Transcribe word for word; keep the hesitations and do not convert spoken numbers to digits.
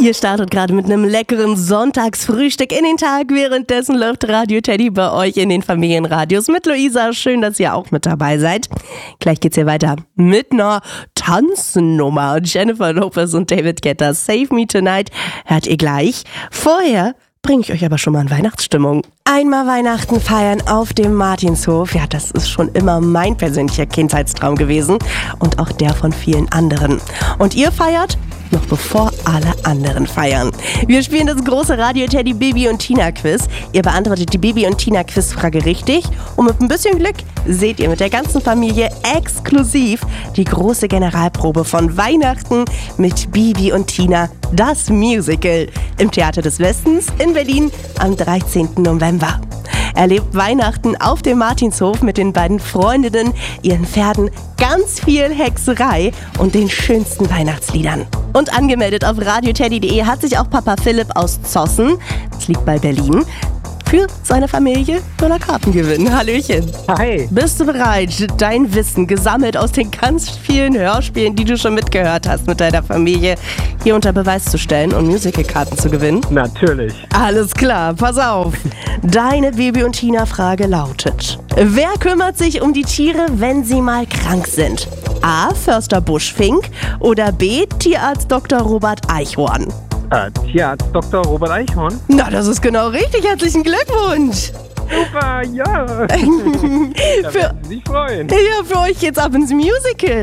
Ihr startet gerade mit einem leckeren Sonntagsfrühstück in den Tag. Währenddessen läuft Radio Teddy bei euch in den Familienradios mit Luisa. Schön, dass ihr auch mit dabei seid. Gleich geht's hier weiter mit einer Tanznummer. Jennifer Lopez und David Guetta, Save Me Tonight, hört ihr gleich. Vorher bringe ich euch aber schon mal in Weihnachtsstimmung. Einmal Weihnachten feiern auf dem Martinshof. Ja, das ist schon immer mein persönlicher Kindheitstraum gewesen und auch der von vielen anderen. Und ihr feiert noch bevor alle anderen feiern. Wir spielen das große Radio Teddy Bibi und Tina Quiz. Ihr beantwortet die Bibi und Tina Quizfrage richtig und mit ein bisschen Glück seht ihr mit der ganzen Familie exklusiv die große Generalprobe von Weihnachten mit Bibi und Tina, das Musical, im Theater des Westens in Berlin am dreizehnten November. Erlebt Weihnachten auf dem Martinshof mit den beiden Freundinnen, ihren Pferden, ganz viel Hexerei und den schönsten Weihnachtsliedern. Und angemeldet auf radioteddy punkt de hat sich auch Papa Philipp aus Zossen, das liegt bei Berlin, für seine Familie voller Karten gewinnen. Hallöchen. Hi. Bist du bereit, dein Wissen, gesammelt aus den ganz vielen Hörspielen, die du schon mitgehört hast mit deiner Familie, hier unter Beweis zu stellen und Musicalkarten zu gewinnen? Natürlich. Alles klar, pass auf. Deine Bibi und Tina-Frage lautet: Wer kümmert sich um die Tiere, wenn sie mal krank sind? A. Förster Buschfink oder B. Tierarzt Doktor Robert Eichhorn? Äh, Tierarzt Doktor Robert Eichhorn. Na, das ist genau richtig. Herzlichen Glückwunsch. Super, ja. Da für, werden Sie sich freuen. ja, für euch geht's ab ins Musical.